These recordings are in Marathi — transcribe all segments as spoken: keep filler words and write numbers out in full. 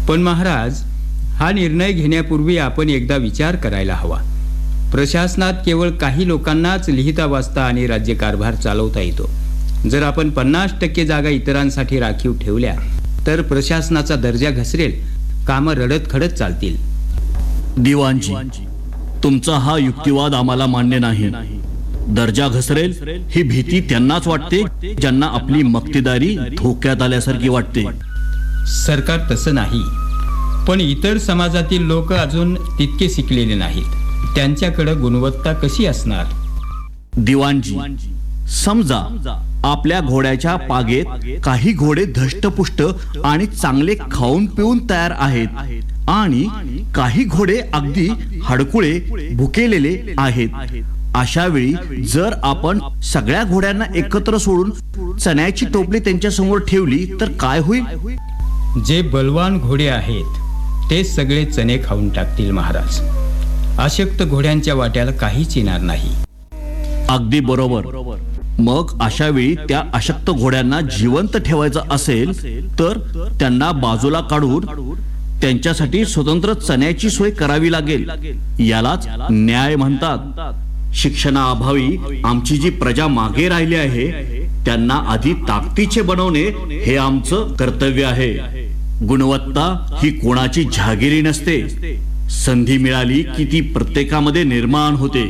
पण महाराज, हा निर्णय घेण्यापूर्वी आपण एकदा विचार करायला हवा. प्रशासनात केवळ काही लोकांनाच लिहिता वाचता आणि राज्यकारभार चालवता येतो. जर आपण पन्नास टक्के जागा इतरांसाठी राखीव ठेवल्या तर प्रशासनाचा दर्जा घसरेल, कामं रडत खडत चालतील. दिवाणजी, तुमचा हा युक्तिवाद आम्हाला मान्य नाही. दर्जा घसरेल ही भीती त्यांनाच वाटते ज्यांना आपली मक्तेदारी धोक्यात आल्यासारखी वाटते. सरकार तसं नाही, पण इतर समाजातील लोक अजून तितके शिकलेले नाहीत. त्यांच्याकडे गुणवत्ता कशी असणार? दिवाणजी, समजा आपल्या घोड्याच्या पागेत काही घोडे धष्टपुष्ट आणि चांगले खाऊन पिऊन तयार आहेत आणि काही घोडे अगदी हडकुळे भुकेलेले आहेत. अशा वेळी जर आपण सगळ्या घोड्यांना एकत्र सोडून चण्याची टोपली त्यांच्या समोर ठेवली तर काय होईल? जे बलवान घोडे आहेत ते सगळे चणे खाऊन टाकतील महाराज. अशक्त घोड्यांच्या वाट्याला काहीच येणार नाही. अगदी बरोबर. मग अशा वेळी त्या अशक्त घोड्यांना जिवंत ठेवायचं असेल तर त्यांना बाजूला काढून त्यांच्यासाठी स्वतंत्र चण्याची सोय करावी लागेल. यालाच न्याय म्हणतात. शिक्षणाअभावी आमची जी प्रजा मागे राहिली आहे त्यांना आधी ताकदीचे बनवणे हे आमचं कर्तव्य आहे. गुणवत्ता ही कोणाची जहागिरी नसते. संधी मिळाली की ती प्रत्येकामध्ये निर्माण होते.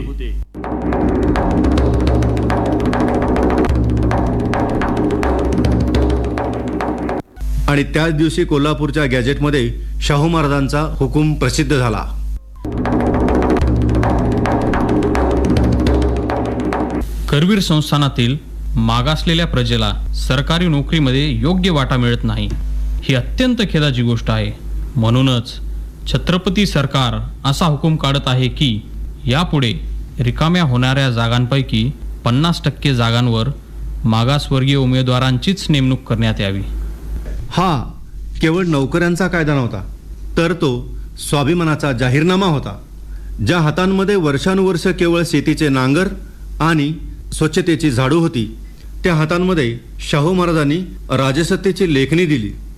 आणि त्याच दिवशी कोल्हापूरच्या गॅजेटमध्ये शाहू महाराजांचा हुकूम प्रसिद्ध झाला. करवीर संस्थानातील मागासलेल्या प्रजेला सरकारी नोकरीमध्ये योग्य वाटा मिळत नाही, ही अत्यंत खेदाची गोष्ट आहे. म्हणूनच छत्रपती सरकार असा हुकूम काढत आहे की यापुढे रिकाम्या होणाऱ्या जागांपैकी पन्नास टक्के जागांवर मागासवर्गीय उमेदवारांचीच नेमणूक करण्यात यावी. हा केवळ नोकऱ्यांचा कायदा नव्हता, तर तो स्वाभिमानाचा जाहीरनामा होता. ज्या हातांमध्ये वर्षानुवर्ष केवळ शेतीचे नांगर आणि स्वच्छतेची झाडू होती, त्या हातांमध्ये शाहू महाराजांनी राजसत्तेची लेखणी दिली.